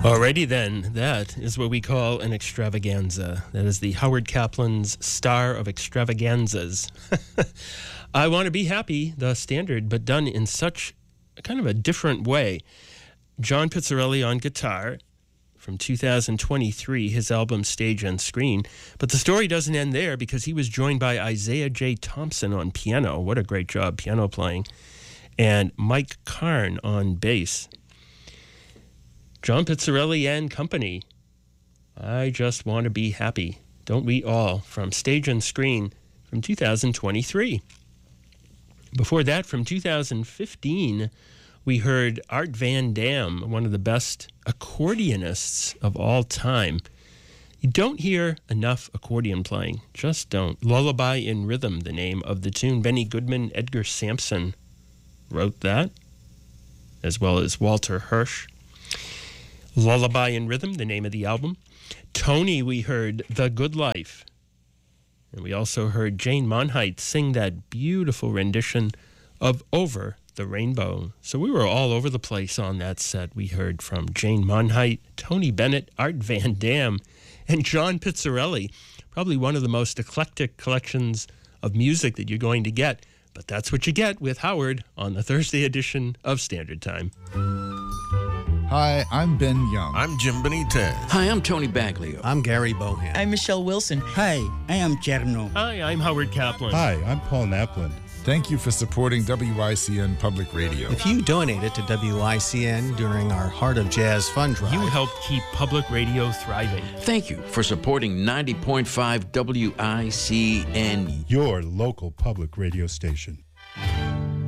Alrighty then, that is what we call an extravaganza. That is the Howard Kaplan's Star of Extravaganzas. I Want to Be Happy, the standard, but done in such kind of a different way. John Pizzarelli on guitar from 2023, his album Stage and Screen. But the story doesn't end there because he was joined by Isaiah J. Thompson on piano. What a great job piano playing. And Mike Karn on bass. John Pizzarelli and Company. I Just Want to Be Happy. Don't we all? From Stage and Screen from 2023. Before that, from 2015, we heard Art Van Dam, one of the best accordionists of all time. You don't hear enough accordion playing. Just don't. Lullaby in Rhythm, the name of the tune. Benny Goodman, Edgar Sampson wrote that, as well as Walter Hirsch. Lullaby in Rhythm, the name of the album. Tony, we heard The Good Life. And we also heard Jane Monheit sing that beautiful rendition of Over the Rainbow. So we were all over the place on that set. We heard from Jane Monheit, Tony Bennett, Art Van Dam, and John Pizzarelli. Probably one of the most eclectic collections of music that you're going to get. But that's what you get with Howard on the Thursday edition of Standard Time. Hi, I'm Ben Young. I'm Jim Benitez. Hi, I'm Tony Baglio. I'm Gary Bohan. I'm Michelle Wilson. Hi, I am Cherno. Hi, I'm Howard Kaplan. Hi, I'm Paul Naplin. Thank you for supporting WICN Public Radio. If you donated to WICN during our Heart of Jazz fund drive, You help keep public radio thriving. Thank you for supporting 90.5 WICN. Your local public radio station.